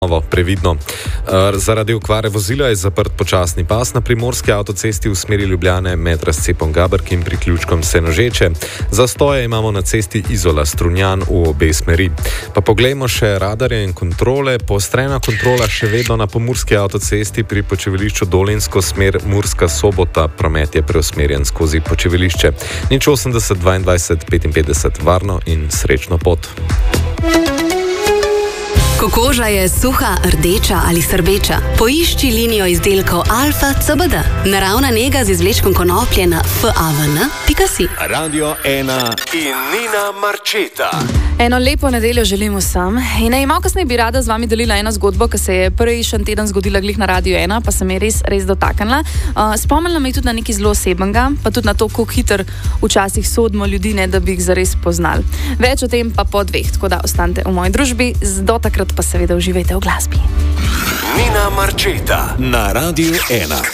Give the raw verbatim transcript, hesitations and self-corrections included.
Previdno. Zaradi okvare vozila je zaprt počasni pas na primorski avtocesti v smeri Ljubljane med razcepom Gabrki in priključkom Senožeče. Zastoje imamo na cesti Izola-Strunjan v obe smeri. Pa poglejmo še radarje in kontrole. Poostrena kontrola še vedno na pomurski avtocesti pri počivališču Dolenjsko smer Murska Sobota. Promet je preusmerjen skozi počivališče. nič osemdeset dvaindvajset petinpetdeset varno in srečno pot. Ko koža je suha, rdeča ali srbeča, poišči linijo izdelkov Alfa C B D. Naravna nega z izvlečkom konoplje na f a v n pika si. Radio ena in Nina Marčeta. Eno lepo nedeljo želim vsem. In ne, malo kasneje bi rada z vami delila eno zgodbo, ki se je prejšnji teden zgodila glih na Radio ena, pa se me je res, res dotaknila. Uh, spomnila me je tudi na nekaj zelo osebnega, pa tudi na to, kako hiter včasih sodimo ljudi, ne da bi jih zares poznali. Več o tem pa po dveh, tako da ostanite v moji družbi, do takrat pa seveda uživajte v glasbi. Nina Marčeta na Radio ena.